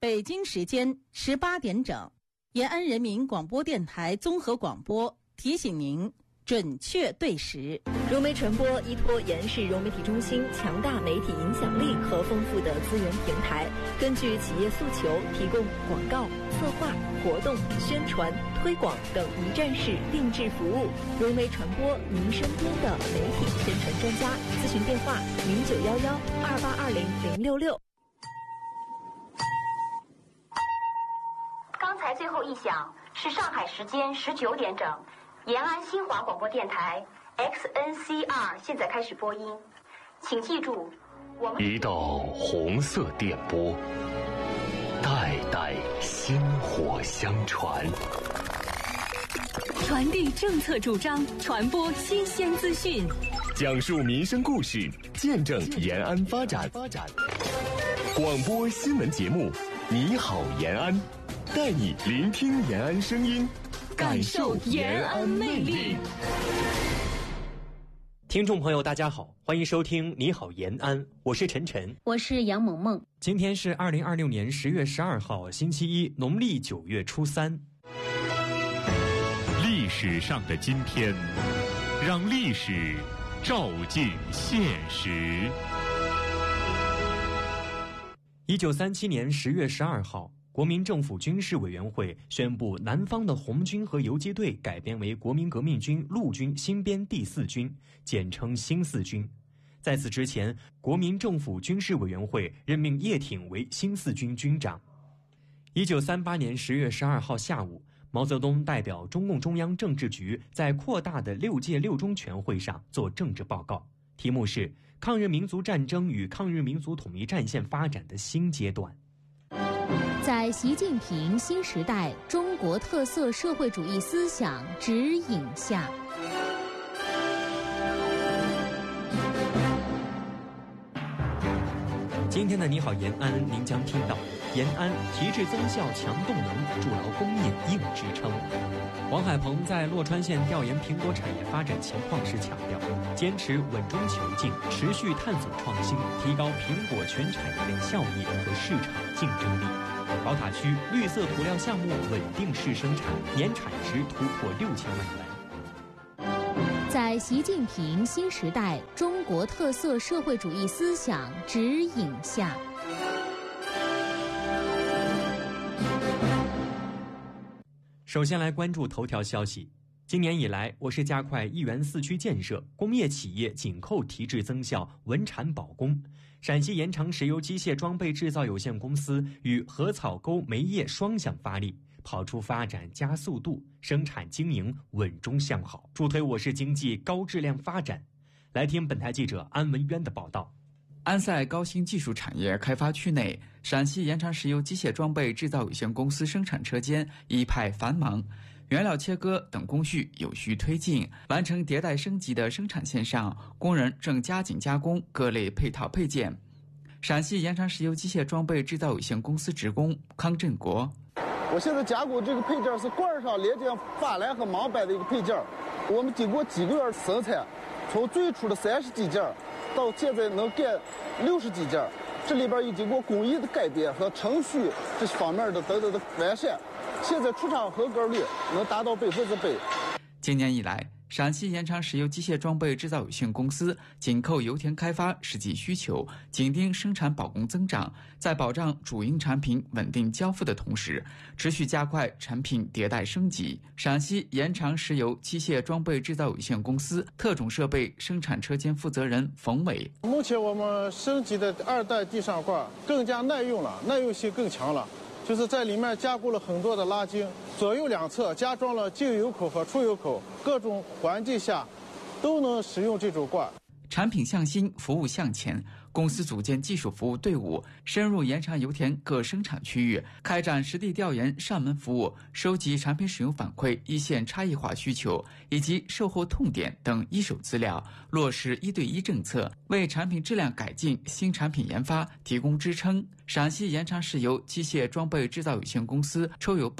北京时间18点整，延安人民广播电台综合广播提醒您准确对时。 融媒传播依托延安市融媒体中心强大媒体影响力和丰富的资源平台，根据企业诉求，提供广告、策划、活动、宣传、推广等一站式定制服务。融媒传播，您身边的媒体宣传专家。咨询电话：0911282066。 刚才最后一响是上海时间19点整，延安新华广播电台 XNCR 现在开始播音，请记住，我们一道红色电波，代代薪火相传， 传递政策主张，传播新鲜资讯， 讲述民生故事，见证延安发展。广播新闻节目，你好延安，带你聆听延安声音，感受延安魅力。 听众朋友大家好，欢迎收听你好延安，我是晨晨， 我是杨萌萌。 今天是2026年10月12号星期一，农历9月初3。 历史上的今天，让历史照进现实。 1937年10月12号，国民政府军事委员会宣布南方的红军和游击队改编为国民革命军陆军新编第4军，简称新4军。在此之前，国民政府军事委员会任命叶挺为新4军军长。1938年10月12号下午，毛泽东代表中共中央政治局在扩大的6届6中全会上做政治报告，题目是《抗日民族战争与抗日民族统一战线发展的新阶段》。 在习近平新时代中国特色社会主义思想指引下， 今天的你好延安，您将听到延安提质增效强动能，筑牢工业硬支撑。王海鹏在洛川县调研苹果产业发展情况时强调，坚持稳中求进，持续探索创新，提高苹果全产业链效益和市场竞争力。宝塔区绿色涂料项目稳定式生产，年产值突破6000万元。 在习近平新时代中国特色社会主义思想指引下， 首先来关注头条消息。今年以来，我市加快1园4区建设，工业企业紧扣提质增效，稳产保供。陕西延长石油机械装备制造有限公司与禾草沟煤业双向发力，跑出发展加速度，生产经营稳中向好，助推我市经济高质量发展。来听本台记者安文渊的报道。 安塞高新技术产业开发区内，陕西延长石油机械装备制造有限公司生产车间一派繁忙，原料切割等工序有序推进，完成迭代升级的生产线上，工人正加紧加工各类配套配件。陕西延长石油机械装备制造有限公司职工康振国： 我现在加工这个配件是罐上连接发篮和盲摆的一个配件，我们经过几个月生产，从最初的30几件到现在能干60几件，这里边已经过工艺的改变和程序这方面的等等的完善，现在出厂合格率能达到100%。 今年以来，陕西延长石油机械装备制造有限公司紧扣油田开发实际需求，紧盯生产保供增长，在保障主营产品稳定交付的同时，持续加快产品迭代升级。陕西延长石油机械装备制造有限公司特种设备生产车间负责人冯伟： 目前我们升级的2代地上罐更加耐用了，耐用性更强了。就是在里面加固了很多的拉筋，左右两侧加装了进油口和出油口，各种环境下都能使用这种罐。 产品向新，服务向前。公司组建技术服务队伍，深入延长油田各生产区域，开展实地调研上门服务，收集产品使用反馈、一线差异化需求以及售后痛点等一手资料，落实1对1政策，为产品质量改进、新产品研发提供支撑。陕西延长石油机械装备制造有限公司抽油泵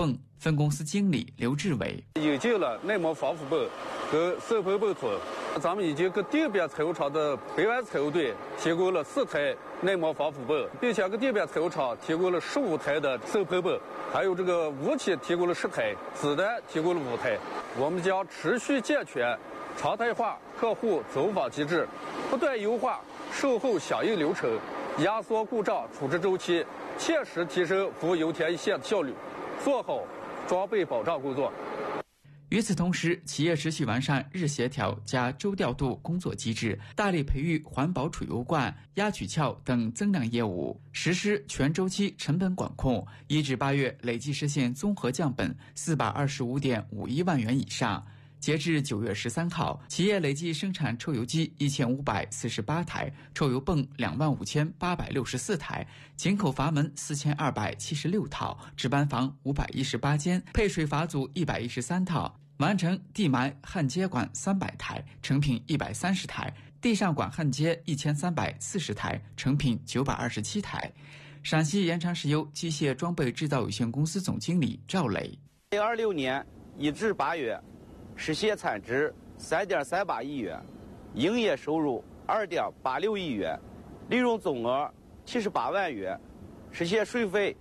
分公司经理刘志伟。 引进了内膜防腐泵和受喷泵桶，咱们已经给定边采购厂的北湾采购队提供了4台内膜防腐泵，并且给定边采购厂提供了15台的受喷泵，还有这个物体提供了10台，子弹提供了5台。我们将持续健全常态化客户走访机制，不断优化售后响应流程，压缩故障处置周期，切实提升服务油田一线的效率，做好装备保障工作。 与此同时，企业持续完善日协调加周调度工作机制，大力培育环保储油罐、压曲壳等增量业务，实施全周期成本管控，1至8月累计实现综合降本425.51万元以上。截至9月13号，企业累计生产抽油机1548台，抽油泵25864台，进口阀门4276套，值班房518间，配水阀组113套，完成地埋焊接管300台，成品130台，地上管焊接1340台，成品927台。陕西延长石油机械装备制造有限公司总经理赵磊 ：2026年1至8月。实现产值3.38亿元，营业收入2.86亿元，利润总额78万元，实现税费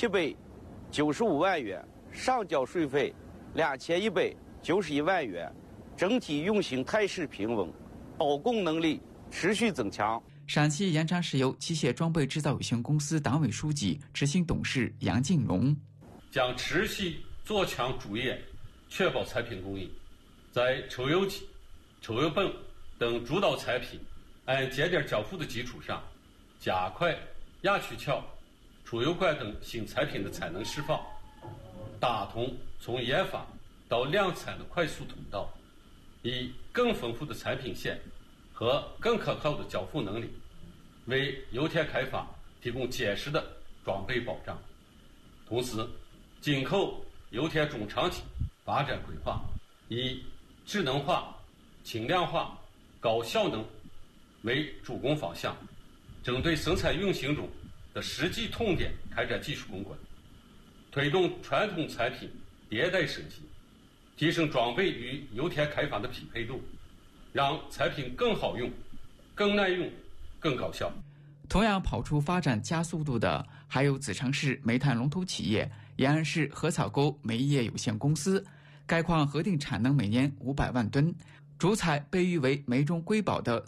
795万元，上缴税费2191万元，整体运行态势平稳，保供能力持续增强。 陕西延长石油机械装备制造有限公司党委书记、执行董事杨进荣将持续做强主业，确保产品供应。在抽油机、抽油泵等主导产品按节点交付的基础上，加快压曲壳、储油罐等新产品的产能释放，打通从研发到量产的快速通道，以更丰富的产品线和更可靠的交付能力，为油田开发提供坚实的装备保障。同时，紧扣油田中长期发展规划，以智能化、轻量化、高效能为主攻方向，针对生产运行中的实际痛点开展技术攻关，推动传统产品迭代升级，提升装备与油田开发的匹配度，让产品更好用、更耐用、更高效。 同样跑出发展加速度的，还有子城市煤炭龙头企业延安市禾草沟煤业有限公司。该矿核定产能每年500万吨，主采被誉为煤中瑰宝的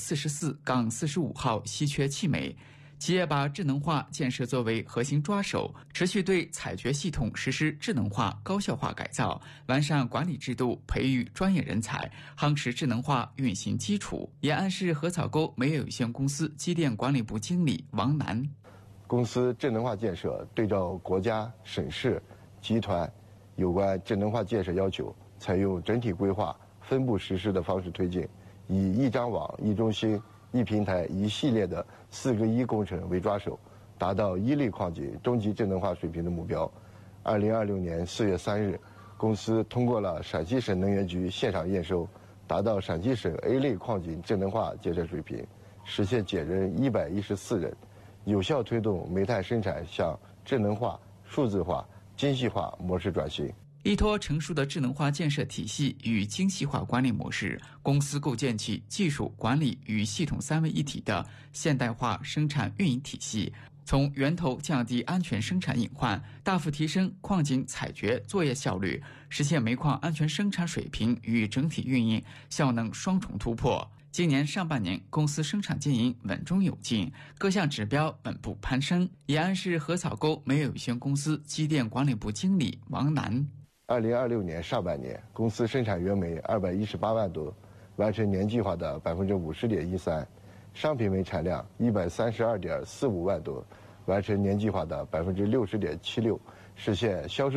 44-45号稀缺气煤。企业把智能化建设作为核心抓手，持续对采掘系统实施智能化、高效化改造，完善管理制度，培育专业人才，夯实智能化运行基础。延安市禾草沟煤业有限公司机电管理部经理王楠： 公司智能化建设对照国家、省市、集团有关智能化建设要求，采用整体规划、分步实施的方式推进，以一张网、一中心、一平台、一系列的4个1工程为抓手，达到1类矿井中级智能化水平的目标。2026年4月3日，公司通过了陕西省能源局现场验收，达到陕西省 A 类矿井智能化建设水平，实现减人114人，有效推动煤炭生产向智能化、数字化、精细化模式转型。 依托成熟的智能化建设体系与精细化管理模式，公司构建起技术、管理与系统3位一体的现代化生产运营体系，从源头降低安全生产隐患，大幅提升矿井采掘作业效率，实现煤矿安全生产水平与整体运营效能双重突破。今年上半年，公司生产经营稳中有进，各项指标稳步攀升。延安市禾草沟煤业有限公司机电管理部经理王楠 ：2026年上半年，公司生产原煤218万吨，完成年计划的50.13%；商品煤产量132.45万吨，完成年计划的60.76%，实现销售